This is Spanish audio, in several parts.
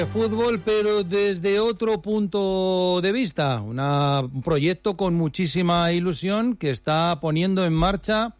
Fútbol, pero desde otro punto de vista, un proyecto con muchísima ilusión que está poniendo en marcha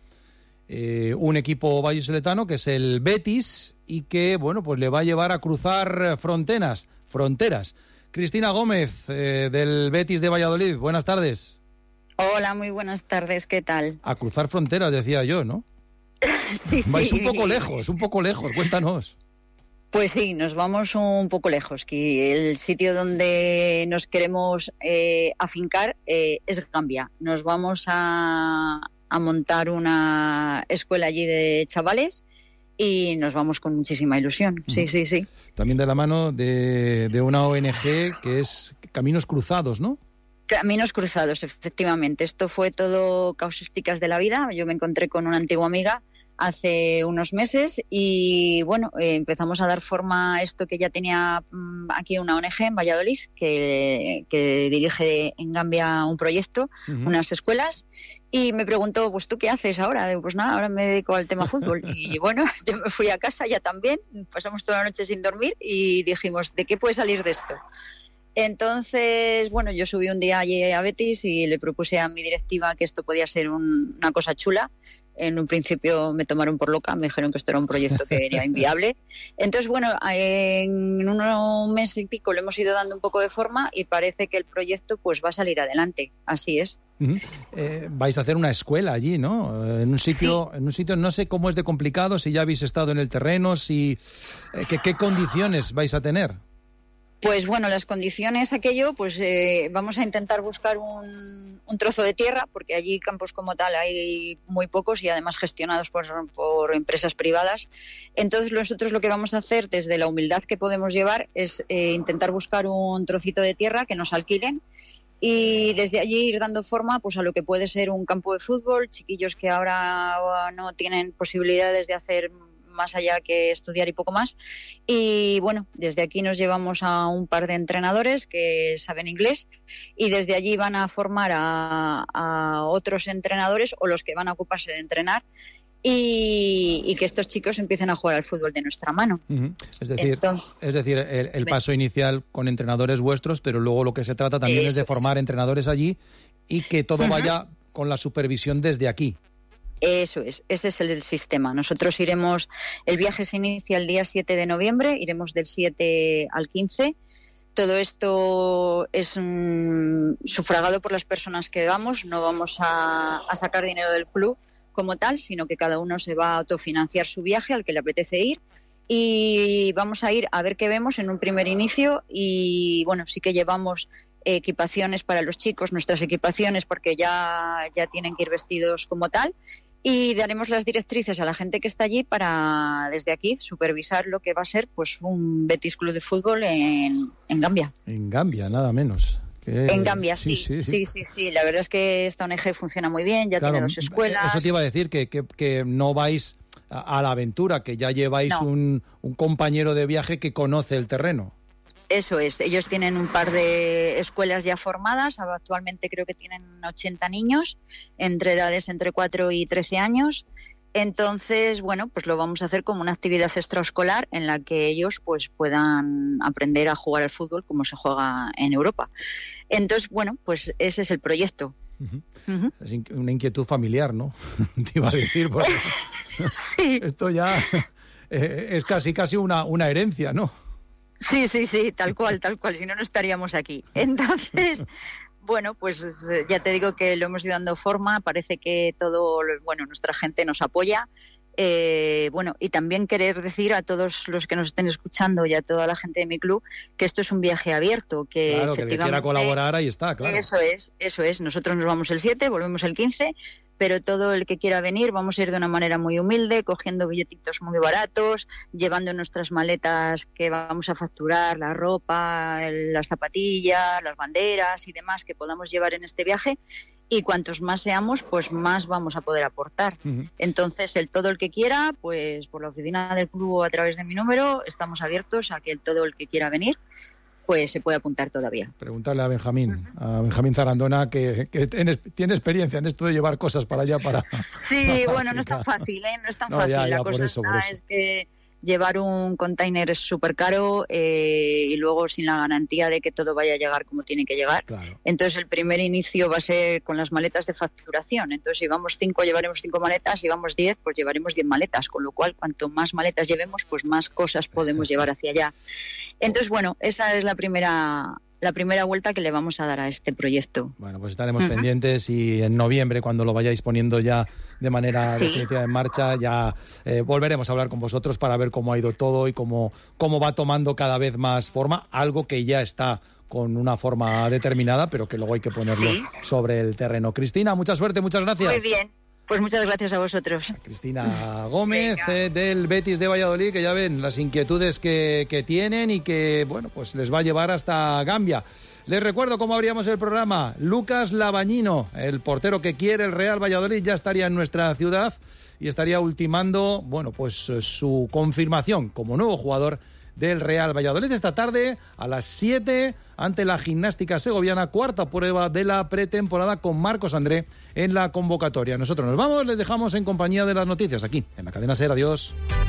un equipo vallisoletano que es el Betis y que, bueno, pues le va a llevar a cruzar fronteras. Cristina Gómez, del Betis de Valladolid, buenas tardes. Hola, muy buenas tardes, ¿qué tal? A cruzar fronteras, decía yo, ¿no? Sí. Vais un poco lejos, cuéntanos. Pues sí, nos vamos un poco lejos, que el sitio donde nos queremos afincar es Gambia. Nos vamos a montar una escuela allí de chavales y nos vamos con muchísima ilusión. Sí. También de la mano de una ONG que es Caminos Cruzados, ¿no? Caminos Cruzados, efectivamente. Esto fue todo causísticas de la vida. Yo me encontré con una antigua amiga hace unos meses y bueno, empezamos a dar forma a esto que ya tenía aquí una ONG en Valladolid que dirige en Gambia un proyecto, unas escuelas, y me preguntó, pues ¿tú qué haces ahora? Digo, pues nada, ahora me dedico al tema fútbol. Y bueno, yo me fui a casa ya también, pasamos toda la noche sin dormir y dijimos, ¿de qué puede salir de esto? Entonces, bueno, yo subí un día allí a Betis y le propuse a mi directiva que esto podía ser una cosa chula. En un principio me tomaron por loca, me dijeron que esto era un proyecto que era inviable. Entonces, bueno, en un mes y pico le hemos ido dando un poco de forma y parece que el proyecto pues va a salir adelante. Así es. Vais a hacer una escuela allí, ¿no? En un sitio, no sé cómo es de complicado, si ya habéis estado en el terreno, ¿qué condiciones vais a tener? Pues bueno, las condiciones, pues vamos a intentar buscar un trozo de tierra, porque allí campos como tal hay muy pocos y además gestionados por empresas privadas. Entonces nosotros lo que vamos a hacer desde la humildad que podemos llevar es intentar buscar un trocito de tierra que nos alquilen y desde allí ir dando forma pues a lo que puede ser un campo de fútbol, chiquillos que ahora no tienen posibilidades de hacer más allá que estudiar y poco más. Y bueno, desde aquí nos llevamos a un par de entrenadores que saben inglés y desde allí van a formar a otros entrenadores o los que van a ocuparse de entrenar y que estos chicos empiecen a jugar al fútbol de nuestra mano. Es decir, el paso inicial con entrenadores vuestros, pero luego lo que se trata también es de formar entrenadores allí y que todo vaya con la supervisión desde aquí. Eso es, ese es el sistema. Nosotros el viaje se inicia el día 7 de noviembre, iremos del 7 al 15. Todo esto es sufragado por las personas que vamos, no vamos a sacar dinero del club como tal, sino que cada uno se va a autofinanciar su viaje al que le apetece ir y vamos a ir a ver qué vemos en un primer inicio y bueno, sí que llevamos equipaciones para los chicos, nuestras equipaciones, porque ya tienen que ir vestidos como tal. Y daremos las directrices a la gente que está allí para, desde aquí, supervisar lo que va a ser pues un Betis Club de Fútbol en Gambia. En Gambia, nada menos. En Gambia, sí. La verdad es que esta ONG funciona muy bien, ya tiene 2 escuelas. Eso te iba a decir, que no vais a la aventura, que ya lleváis un compañero de viaje que conoce el terreno. Eso es, ellos tienen un par de escuelas ya formadas, actualmente creo que tienen 80 niños, entre edades entre 4 y 13 años, entonces, bueno, pues lo vamos a hacer como una actividad extraescolar en la que ellos pues puedan aprender a jugar al fútbol como se juega en Europa. Entonces, bueno, pues ese es el proyecto. Es una inquietud familiar, ¿no? Te iba a decir, porque sí. Esto ya es casi una herencia, ¿no? Sí, tal cual, si no estaríamos aquí. Entonces, bueno, pues ya te digo que lo hemos ido dando forma, parece que nuestra gente nos apoya. Bueno, y también querer decir a todos los que nos estén escuchando y a toda la gente de mi club que esto es un viaje abierto, que claro, efectivamente... que le quiera colaborar, ahí está, claro. Eso es. Nosotros nos vamos el 7, volvemos el 15, pero todo el que quiera venir vamos a ir de una manera muy humilde, cogiendo billetitos muy baratos, llevando nuestras maletas que vamos a facturar, la ropa, las zapatillas, las banderas y demás que podamos llevar en este viaje. Y cuantos más seamos, pues más vamos a poder aportar. Entonces, todo el que quiera, pues por la oficina del club o a través de mi número, estamos abiertos a que todo el que quiera venir, pues se puede apuntar todavía. Preguntarle a Benjamín Zarandona, que tiene experiencia en esto de llevar cosas para allá. Sí, bueno, no es tan fácil, ¿eh? No es tan fácil. La cosa es que llevar un container es súper caro y luego sin la garantía de que todo vaya a llegar como tiene que llegar. Claro. Entonces el primer inicio va a ser con las maletas de facturación. Entonces si vamos 5 llevaremos 5 maletas, si vamos 10 pues llevaremos 10 maletas, con lo cual cuanto más maletas llevemos pues más cosas podemos llevar hacia allá. Entonces bueno, esa es la primera vuelta que le vamos a dar a este proyecto. Bueno, pues estaremos pendientes y en noviembre, cuando lo vayáis poniendo ya de manera definitiva en marcha, ya volveremos a hablar con vosotros para ver cómo ha ido todo y cómo va tomando cada vez más forma, algo que ya está con una forma determinada, pero que luego hay que ponerlo sobre el terreno. Cristina, mucha suerte, muchas gracias. Muy bien. Pues muchas gracias a vosotros. Cristina Gómez, del Betis de Valladolid, que ya ven las inquietudes que tienen y que, bueno, pues les va a llevar hasta Gambia. Les recuerdo cómo abríamos el programa. Lucas Labañino, el portero que quiere el Real Valladolid, ya estaría en nuestra ciudad y estaría ultimando, bueno, pues su confirmación como nuevo jugador del Real Valladolid esta tarde a las 7 ante la Gimnástica Segoviana, cuarta prueba de la pretemporada con Marcos André en la convocatoria. Nosotros nos vamos, les dejamos en compañía de las noticias aquí en la cadena SER. Adiós.